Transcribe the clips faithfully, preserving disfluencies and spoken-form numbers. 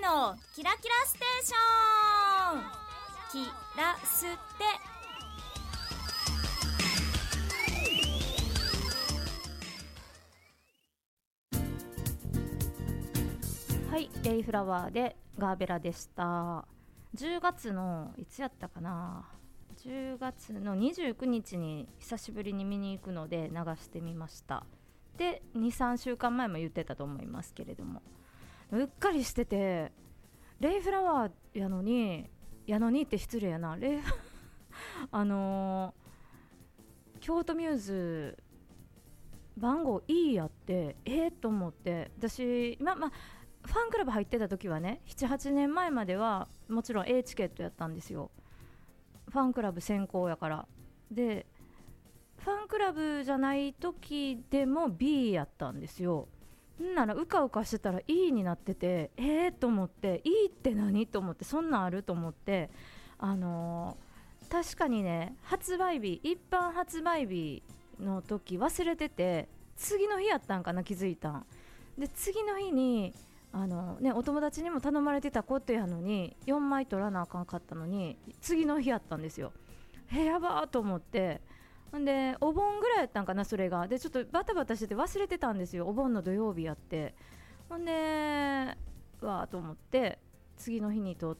のキラキラステーション、キラステ。はい、レイフラワーでガーベラでした。じゅうがつのいつやったかな、じゅうがつのにじゅうくにちに久しぶりに見に行くので流してみました。で にさんしゅうかんまえも言ってたと思いますけれども、うっかりしてて、レイフラワーやのにやのにって失礼やな、レイあのー、京都ミューズ番号 E やってえー、と思って、私今まあファンクラブ入ってた時はね、ななはちねんまえまではもちろん A チケットやったんですよ。ファンクラブ先行やから。でファンクラブじゃない時でも B やったんですよ。んならうかうかしてたら E になってて、えーと思って、 E って何と思って、そんなんあると思って、あのー、確かにね、発売日、一般発売日の時忘れてて、次の日やったんかな、気づいたんで、次の日にあの、ね、お友達にも頼まれてたことやのによんまい取らなあかんかったのに、次の日やったんですよ。えやばーと思って、んでお盆ぐらいやったんかな、それが。でちょっとバタバタしてて忘れてたんですよ、お盆の土曜日やって。ほんでわーと思って次の日に取って、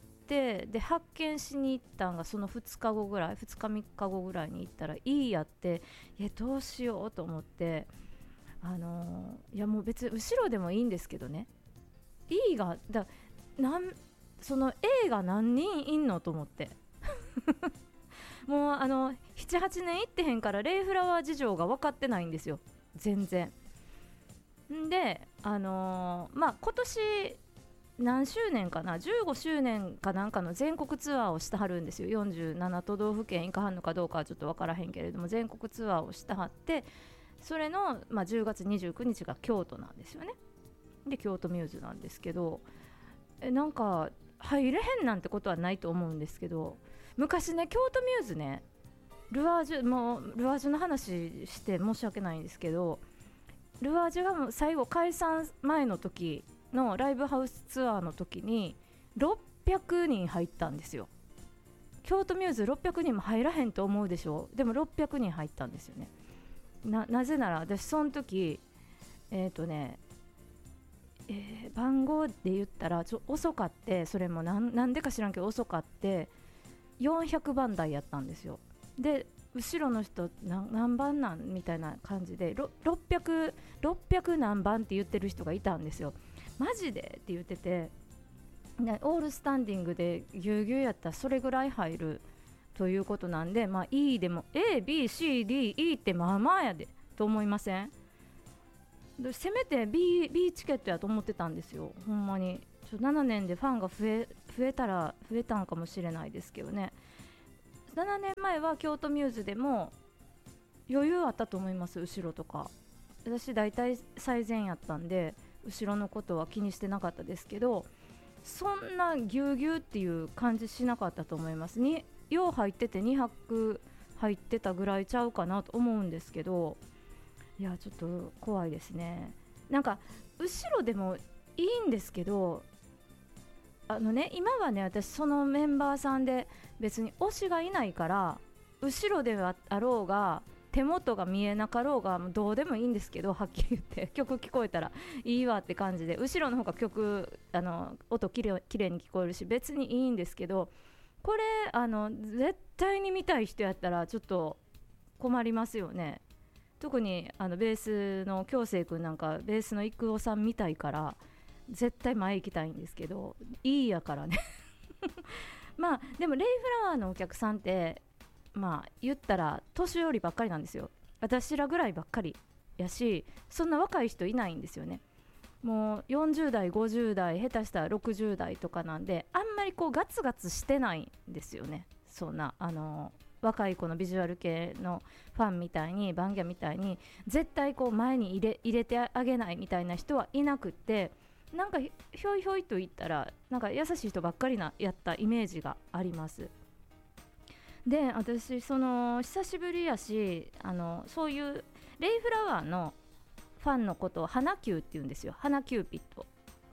で発見しに行ったんがそのふつかごぐらい、ふつかみっかごぐらいに行ったらいいやって、いやどうしようと思って、あのー、いやもう別に後ろでもいいんですけどね、E がだなんその A が何人いんのと思ってもうあのななはちねん行ってへんからレイフラワー事情が分かってないんですよ、全然。んであのー、まあ今年何周年かな、じゅうごしゅうねんかなんかの全国ツアーをしてはるんですよ。よんじゅうななとどうふけん行かはんのかどうかはちょっと分からへんけれども、全国ツアーをしてはって、それの、まあ、じゅうがつにじゅうくにちが京都なんですよね。で京都ミューズなんですけど、えなんか入れへんなんてことはないと思うんですけど、昔ね、京都ミューズね、ルアージュもうルアージュの話して申し訳ないんですけど、ルアージュがもう最後解散前の時のライブハウスツアーの時にろっぴゃくにん入ったんですよ。京都ミューズろっぴゃくにんも入らへんと思うでしょ。でもろっぴゃくにん入ったんですよね。 な, なぜなら私その時えっ、ー、とねえー、番号で言ったらちょ遅かって、それもな ん, なんでか知らんけど遅かってよんひゃくばん台やったんですよ。で後ろの人 何, 何番なんみたいな感じでろっぴゃく、ろっぴゃく何番って言ってる人がいたんですよ。マジでって言ってて、でオールスタンディングでぎゅうぎゅうやったらそれぐらい入るということなんで、まあ、E でも A、B、C、D、E ってまあまあやでと思いません？でせめて B, B チケットやと思ってたんですよ、ほんまに。ちょななねんでファンが増え、増えたら増えたんかもしれないですけどね。ななねんまえは京都ミューズでも余裕あったと思います。後ろとか私だいたい最前やったんで後ろのことは気にしてなかったですけど、そんなぎゅうぎゅうっていう感じしなかったと思います。によう入っててにはく入ってたぐらいちゃうかなと思うんですけど、いやちょっと怖いですね。なんか後ろでもいいんですけど、あのね、今はね私そのメンバーさんで別に推しがいないから、後ろであろうが手元が見えなかろうがどうでもいいんですけど、はっきり言って曲聞こえたらいいわって感じで、後ろの方が曲あの音きれきれいに聞こえるし別にいいんですけど、これあの絶対に見たい人やったらちょっと困りますよね。特にあのベースの京成君なんかベースの育夫さんみたいから絶対前行きたいんですけど、いいやからねまあでもレイフラワーのお客さんってまあ言ったら年寄りばっかりなんですよ。私らぐらいばっかりやし、そんな若い人いないんですよね。もうよんじゅうだいごじゅうだい下手したらろくじゅうだいとかなんで、あんまりこうガツガツしてないんですよね。そんなあの若い子のビジュアル系のファンみたいにバンギャみたいに絶対こう前に入れ、入れてあげないみたいな人はいなくって、なんかひょいひょいと言ったらなんか優しい人ばっかりなやったイメージがあります。で私その久しぶりやし、あのそういうレイフラワーのファンのことを花キューって言うんですよ。花キューピッド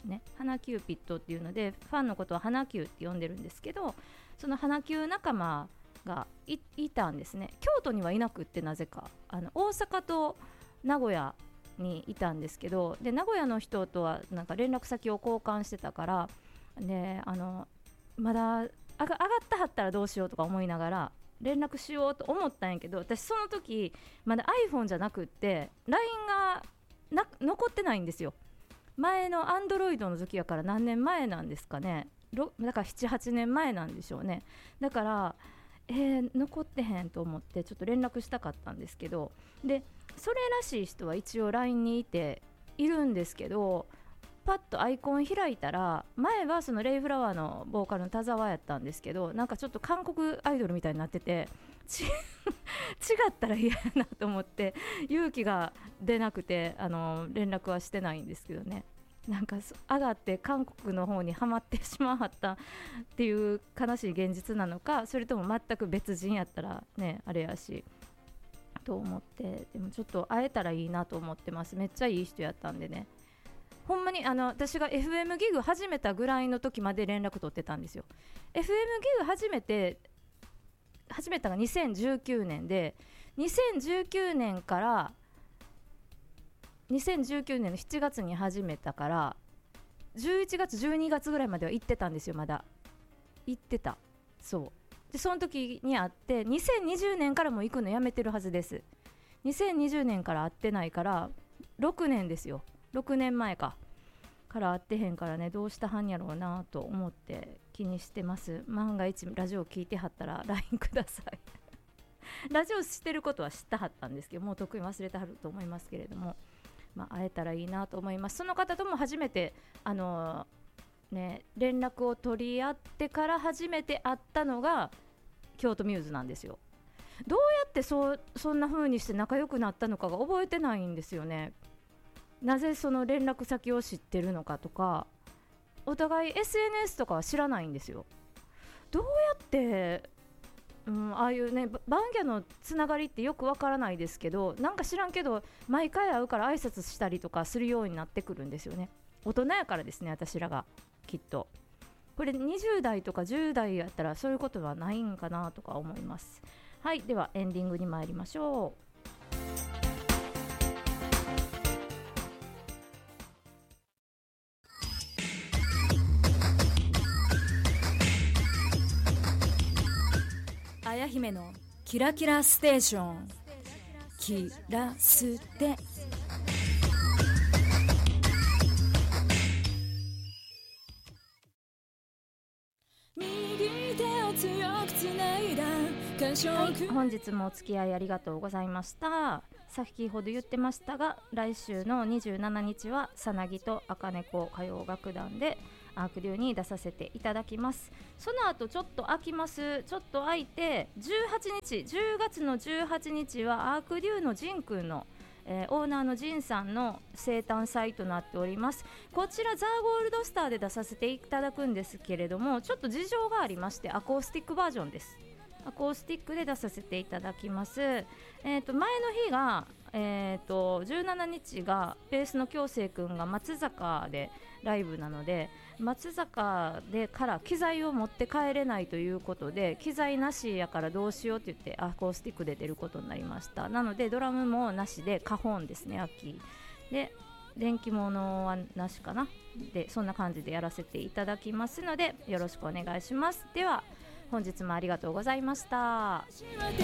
ね、花キューピッドっていうのでファンのことは花キューって呼んでるんですけど、その花キュー仲間が い, いたんですね。京都にはいなくって、なぜかあの大阪と名古屋にいたんですけど、で名古屋の人とはなんか連絡先を交換してたから、であのまだあが上がったはったらどうしようとか思いながら連絡しようと思ったんやけど、私その時まだ iPhone じゃなくって ライン がな残ってないんですよ。前の Android の時やから、何年前なんですかね、だからななはちねんまえなんでしょうね。だからえー、残ってへんと思ってちょっと連絡したかったんですけど、でそれらしい人は一応 ライン にいているんですけど、パッとアイコン開いたら前はそのレイフラワーのボーカルの田沢やったんですけど、なんかちょっと韓国アイドルみたいになっててち違ったら嫌やなと思って勇気が出なくてあの連絡はしてないんですけどね。なんか上がって韓国の方にはまってしまったっていう悲しい現実なのか、それとも全く別人やったらねあれやしと思って、でもちょっと会えたらいいなと思ってます。めっちゃいい人やったんでね、ほんまにあの私が エフエム ギグ始めたぐらいの時まで連絡取ってたんですよ。 エフエム ギグ始めて始めたのがにせんじゅうきゅうねんで、にせんじゅうきゅうねんからにせんじゅうきゅうねんのしちがつに始めたからじゅういちがつじゅうにがつぐらいまでは行ってたんですよ。まだ行ってた。そうでその時に会って、にせんにじゅうねんからも行くのやめてるはずです。にせんにじゅうねんから会ってないからろくねんですよ。ろくねんまえかから会ってへんからね、どうしたはんやろうなと思って気にしてます。万が一ラジオ聞いてはったら ライン くださいラジオしてることは知ったはったんですけど、もう得意忘れてはると思いますけれども、まあ、会えたらいいなと思います。その方とも初めてあのーね、連絡を取り合ってから初めて会ったのが京都ミューズなんですよ。どうやってそうそんな風にして仲良くなったのかが覚えてないんですよね。なぜその連絡先を知ってるのかとか、お互い エスエヌエス とかは知らないんですよ。どうやってうん、ああいうねバンギャのつながりってよくわからないですけど、なんか知らんけど毎回会うから挨拶したりとかするようになってくるんですよね。大人やからですね、私らがきっと。これにじゅう代とかじゅう代やったらそういうことはないんかなとか思います。はい、ではエンディングに参りましょう。 あや姫のキラキラステーション、キラステ。右手を強くつないだ感触、 はい、本日もお付き合いありがとうございました。先ほど言ってましたが、来週のにじゅうしちにちはさなぎとあかねこ歌謡楽団でアーク流に出させていただきます。その後ちょっと空きます。ちょっと空いてじゅうはちにちじゅうがつのじゅうはちにちはアーク流のジンくんの、えー、オーナーのジンさんの生誕祭となっております。こちらザーゴールドスターで出させていただくんですけれども、ちょっと事情がありましてアコースティックバージョンです。アコースティックで出させていただきます。えー、と前の日が、えー、とじゅうしちにちがベースの京成くんが松坂でライブなので、松坂でから機材を持って帰れないということで、機材なしやからどうしようって言ってアコースティックで出ることになりました。なのでドラムもなしでカホンですね、秋で電気物はなしかなで、そんな感じでやらせていただきますのでよろしくお願いします。では本日もありがとうございました。